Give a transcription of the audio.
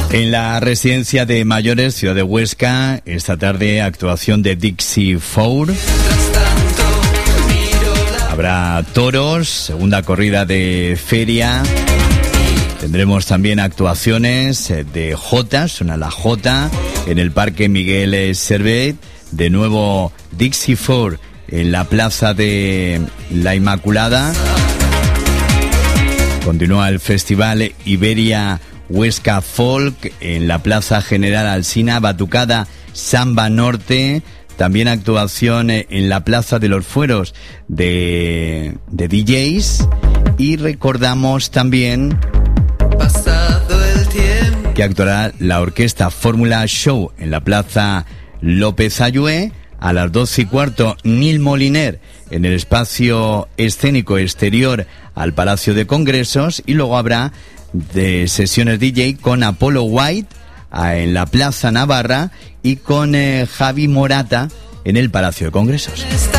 En la residencia de mayores, ciudad de Huesca, esta tarde actuación de Dixie Four. Habrá toros, segunda corrida de feria. Tendremos también actuaciones de Jota, suena la Jota, en el Parque Miguel Servet. De nuevo Dixie Four en la Plaza de la Inmaculada. Continúa el Festival Iberia Huesca Folk en la Plaza General Alsina, batucada Samba Norte. También actuación en la Plaza de los Fueros de DJs. Y recordamos también que actuará la Orquesta Fórmula Show en la Plaza López Ayué. A las 12:15, Nil Moliner en el espacio escénico exterior al Palacio de Congresos. Y luego habrá de sesiones DJ con Apollo White en la Plaza Navarra y con Javi Morata en el Palacio de Congresos.